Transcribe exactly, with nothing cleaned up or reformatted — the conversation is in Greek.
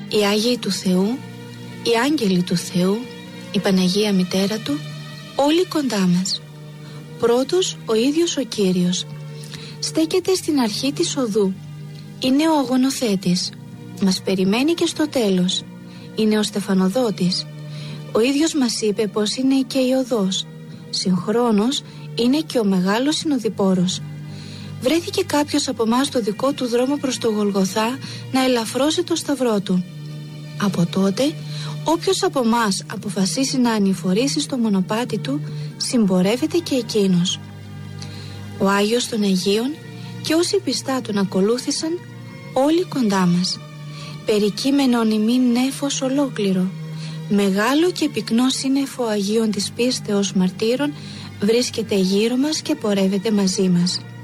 οι Άγιοι του Θεού, οι Άγγελοι του Θεού, η Παναγία Μητέρα Του, όλοι κοντά μας. Πρώτος ο ίδιος ο Κύριος. Στέκεται στην αρχή της οδού. Είναι ο αγωνοθέτης. Μας περιμένει και στο τέλος. Είναι ο στεφανοδότης. Ο ίδιος μας είπε πως είναι και η οδός. Συγχρόνως είναι και ο μεγάλος συνοδοιπόρος. Βρέθηκε κάποιος από εμάς το δικό του δρόμο προς το Γολγοθά να ελαφρώσει το σταυρό του. Από τότε, όποιος από εμάς αποφασίσει να ανηφορήσει στο μονοπάτι του, συμπορεύεται και εκείνος. Ο Άγιος των Αγίων και όσοι πιστά τον ακολούθησαν, όλοι κοντά μας. Περικείμενον ημίν νέφος ολόκληρο. Μεγάλο και πυκνό σύννεφο Αγίων της πίστεως μαρτύρων βρίσκεται γύρω μας και πορεύεται μαζί μας.